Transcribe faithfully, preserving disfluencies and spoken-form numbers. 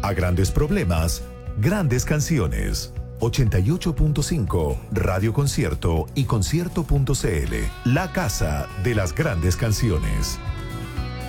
A grandes problemas, grandes canciones. ochenta y ocho punto cinco, Radio Concierto y concierto punto c l. La casa de las grandes canciones.